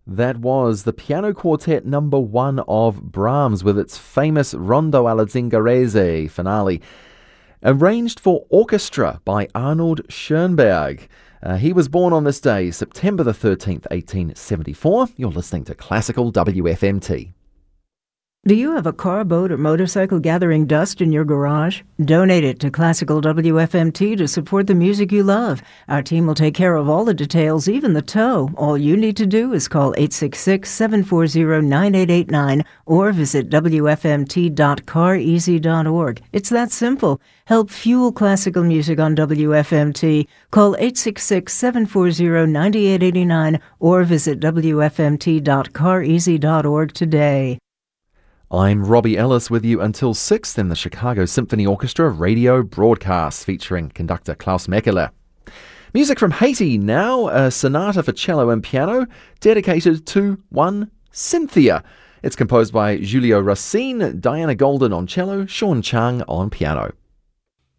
That was the Piano Quartet number 1 of Brahms with its famous Rondo alla Zingarese finale, arranged for orchestra by Arnold Schoenberg. He was born on this day, September the 13th, 1874. You're listening to Classical WFMT. Do you have a car, boat, or motorcycle gathering dust in your garage? Donate it to Classical WFMT to support the music you love. Our team will take care of all the details, even the tow. All you need to do is call 866-740-9889 or visit wfmt.careasy.org. It's that simple. Help fuel classical music on WFMT. Call 866-740-9889 or visit wfmt.careasy.org today. I'm Robbie Ellis with you until 6 in the Chicago Symphony Orchestra radio broadcast featuring conductor Klaus Mekele. Music from Haiti now, a sonata for cello and piano dedicated to one Cynthia. It's composed by Julio Racine, Diana Golden on cello, Sean Chung on piano.